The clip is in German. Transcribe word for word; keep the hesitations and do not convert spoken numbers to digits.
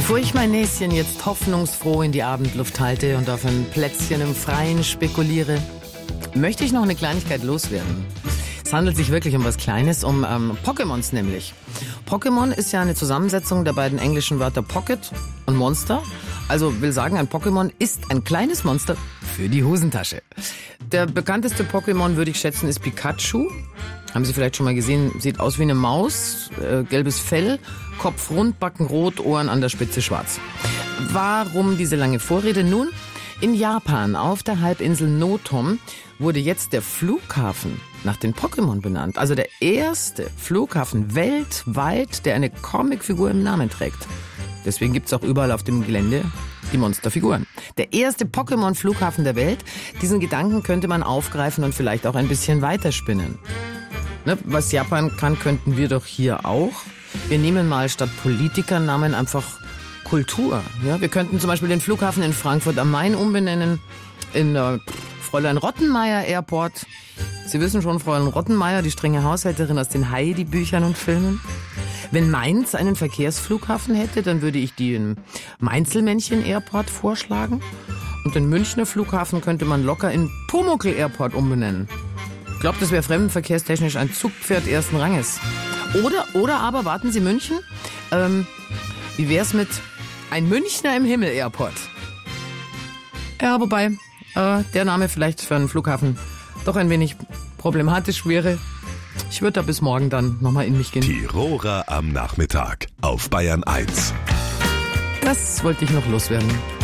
Bevor ich mein Näschen jetzt hoffnungsfroh in die Abendluft halte und auf ein Plätzchen im Freien spekuliere, möchte ich noch eine Kleinigkeit loswerden. Es handelt sich wirklich um was Kleines, um ähm, Pokémons nämlich. Pokémon ist ja eine Zusammensetzung der beiden englischen Wörter Pocket und Monster. Also will sagen, ein Pokémon ist ein kleines Monster für die Hosentasche. Der bekannteste Pokémon, würde ich schätzen, ist Pikachu. Haben Sie vielleicht schon mal gesehen, sieht aus wie eine Maus, äh, gelbes Fell, Kopf rund, Backen rot, Ohren an der Spitze schwarz. Warum diese lange Vorrede? Nun, in Japan auf der Halbinsel Notom wurde jetzt der Flughafen nach den Pokémon benannt. Also der erste Flughafen weltweit, der eine Comicfigur im Namen trägt. Deswegen gibt's auch überall auf dem Gelände die Monsterfiguren. Der erste Pokémon-Flughafen der Welt. Diesen Gedanken könnte man aufgreifen und vielleicht auch ein bisschen weiterspinnen. Ne, was Japan kann, könnten wir doch hier auch. Wir nehmen mal statt Politikernamen einfach Kultur. Ja, wir könnten zum Beispiel den Flughafen in Frankfurt am Main umbenennen in äh, Fräulein Rottenmeier Airport. Sie wissen schon, Fräulein Rottenmeier, die strenge Haushälterin aus den Heidi-Büchern und Filmen. Wenn Mainz einen Verkehrsflughafen hätte, dann würde ich den Mainzelmännchen Airport vorschlagen. Und den Münchner Flughafen könnte man locker in Pumuckl Airport umbenennen. Ich glaube, das wäre fremdenverkehrstechnisch ein Zugpferd ersten Ranges. Oder, oder aber, warten Sie, München? Ähm, wie wär's mit ein Münchner im Himmel Airport? Ja, wobei äh, der Name vielleicht für einen Flughafen doch ein wenig problematisch wäre. Ich würde da bis morgen dann nochmal in mich gehen. Tiroler am Nachmittag auf Bayern eins. Das wollte ich noch loswerden.